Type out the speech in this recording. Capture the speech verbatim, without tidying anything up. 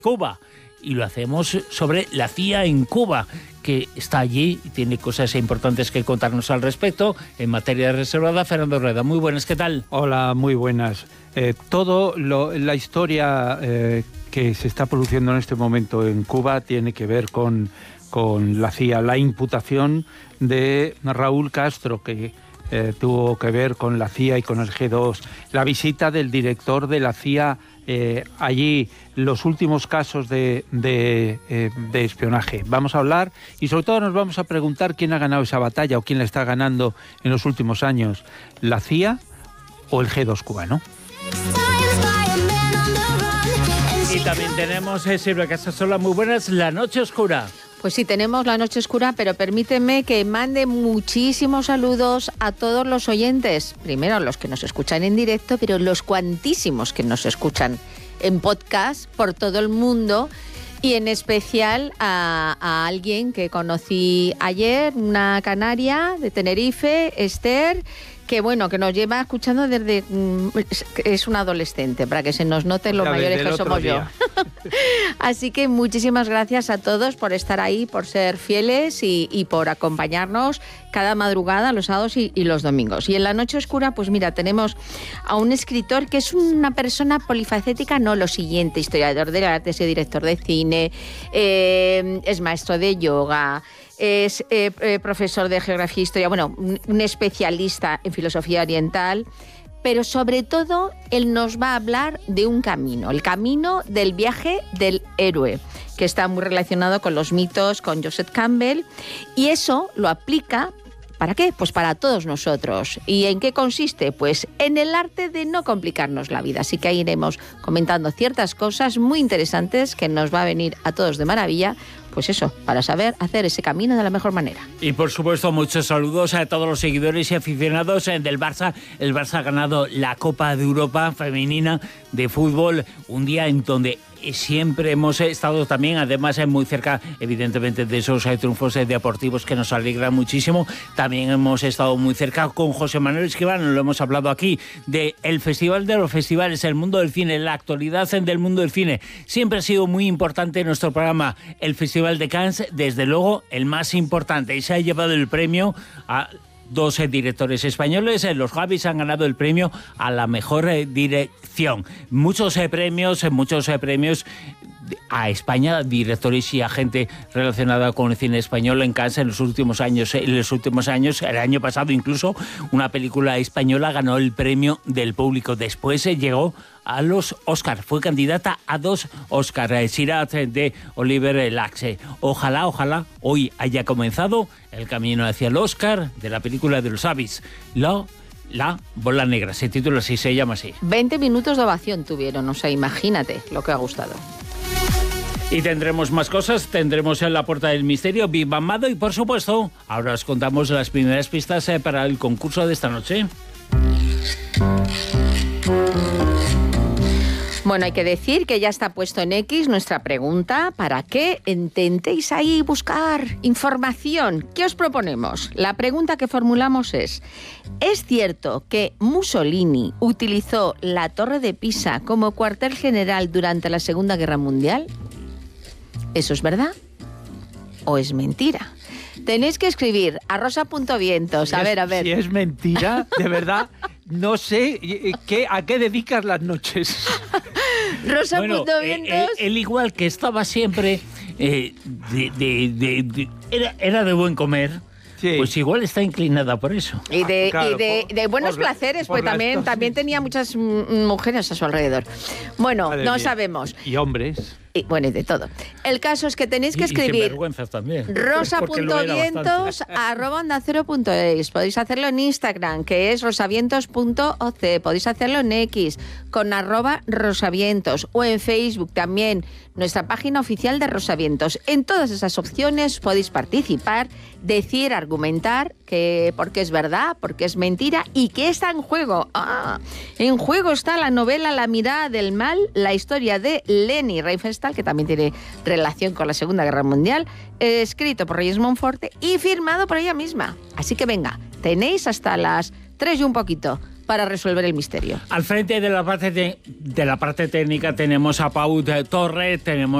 Cuba. Y lo hacemos sobre la C I A en Cuba, que está allí y tiene cosas importantes que contarnos al respecto. En materia reservada, Fernando Rueda. Muy buenas, ¿qué tal? Hola, muy buenas. Eh, todo lo, la historia eh, que se está produciendo en este momento en Cuba tiene que ver con, con la C I A, la imputación de Raúl Castro, que eh, tuvo que ver con la C I A y con el G dos, la visita del director de la C I A Eh, allí, los últimos casos de, de, eh, de espionaje. Vamos a hablar y sobre todo nos vamos a preguntar quién ha ganado esa batalla o quién la está ganando en los últimos años, la C I A o el G dos cubano. Y también tenemos, eh, Silvia Casasola, muy buenas, La Noche Oscura. Pues sí, tenemos La Noche Oscura, pero permíteme que mande muchísimos saludos a todos los oyentes. Primero, los que nos escuchan en directo, pero los cuantísimos que nos escuchan en podcast por todo el mundo. Y en especial a, a alguien que conocí ayer, una canaria de Tenerife, Esther, que bueno, que nos lleva escuchando desde... Es una adolescente, para que se nos note lo mayores que somos yo. Así que muchísimas gracias a todos por estar ahí, por ser fieles y, y por acompañarnos cada madrugada, los sábados y, y los domingos. Y en La Noche Oscura, pues mira, tenemos a un escritor que es una persona polifacética, no lo siguiente, historiador del arte, es director de cine, eh, es maestro de yoga, es eh, eh, profesor de geografía e historia, bueno, un, un especialista en filosofía oriental, pero sobre todo él nos va a hablar de un camino, el camino del viaje del héroe, que está muy relacionado con los mitos, con Joseph Campbell, y eso lo aplica. ¿Para qué? Pues para todos nosotros. ¿Y en qué consiste? Pues en el arte de no complicarnos la vida. Así que ahí iremos comentando ciertas cosas muy interesantes que nos va a venir a todos de maravilla, pues eso, para saber hacer ese camino de la mejor manera. Y por supuesto, muchos saludos a todos los seguidores y aficionados del Barça. El Barça ha ganado la Copa de Europa femenina de fútbol, un día en donde siempre hemos estado también, además, muy cerca, evidentemente, de esos triunfos deportivos que nos alegran muchísimo. También hemos estado muy cerca con José Manuel Escribano, lo hemos hablado aquí, del Festival de los Festivales, el mundo del cine, la actualidad del mundo del cine. Siempre ha sido muy importante en nuestro programa el Festival de Cannes, desde luego el más importante, y se ha llevado el premio a dos eh, directores españoles. Eh, los Javis han ganado el premio a la mejor eh, dirección. Muchos eh, premios, eh, muchos eh, premios a España, directores y a gente relacionada con el cine español en Cannes en los últimos años. En los últimos años, el año pasado incluso, una película española ganó el premio del público. Después eh, llegó a los Oscar, fue candidata a dos Oscar, eh, Sirat eh, de Oliver Laxe. Ojalá, ojalá hoy haya comenzado el camino hacia el Oscar de la película de los Javis. La La Bola Negra, se titula así, se llama así. veinte minutos de ovación tuvieron, o sea, imagínate lo que ha gustado. Y tendremos más cosas, tendremos en La Puerta del Misterio, Big Mado y, por supuesto, ahora os contamos las primeras pistas eh, para el concurso de esta noche. Bueno, hay que decir que ya está puesto en X nuestra pregunta para que intentéis ahí buscar información. ¿Qué os proponemos? La pregunta que formulamos es: ¿es cierto que Mussolini utilizó la Torre de Pisa como cuartel general durante la Segunda Guerra Mundial? ¿Eso es verdad o es mentira? Tenéis que escribir a rosa.vientos. A ver, a ver. Si es mentira, de verdad, no sé qué, a qué dedicas las noches. Rosa.vientos. Bueno, eh, él igual que estaba siempre, eh, de, de, de, de, era, era de buen comer. Sí. Pues igual está inclinada por eso. Y de, ah, claro, y de, por, de buenos por placeres, por pues también, también tenía muchas mujeres a su alrededor. Bueno, Madre no mía. sabemos. Y hombres. Y, bueno, y de todo. El caso es que tenéis que escribir... Y sinvergüenzas también. rosa.vientos arroba onda cero punto es. Podéis hacerlo en Instagram, que es rosavientos punto o ce. Podéis hacerlo en X, con arroba rosavientos. O en Facebook también, nuestra página oficial de Rosavientos. En todas esas opciones podéis participar, decir, argumentar que porque es verdad, porque es mentira y que está en juego. Ah, en juego está la novela La mirada del mal, la historia de Leni Riefenstahl, que también tiene relación con la Segunda Guerra Mundial, escrito por Reyes Monforte y firmado por ella misma. Así que venga, tenéis hasta las tres y un poquito para resolver el misterio. Al frente de la parte, de, de la parte técnica tenemos a Pau Torre, tenemos